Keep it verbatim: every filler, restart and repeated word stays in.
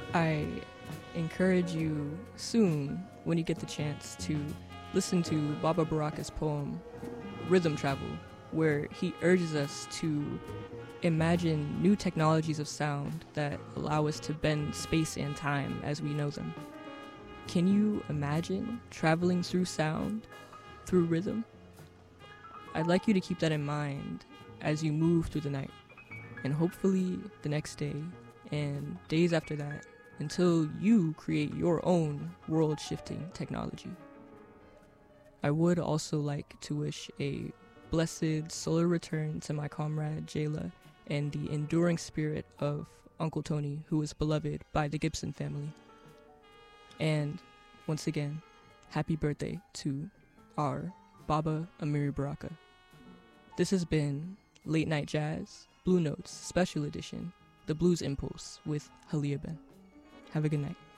I encourage you soon, when you get the chance, to listen to Baba Baraka's poem, Rhythm Travel, where he urges us to imagine new technologies of sound that allow us to bend space and time as we know them. Can you imagine traveling through sound, through rhythm? I'd like you to keep that in mind as you move through the night, and hopefully the next day, and days after that, until you create your own world-shifting technology. I would also like to wish a blessed solar return to my comrade Jayla and the enduring spirit of Uncle Tony, who was beloved by the Gibson family. And once again, happy birthday to our Baba Amiri Baraka. This has been Late Night Jazz, Blue Notes Special Edition, The Blues Impulse with Halia Ben. Have a good night.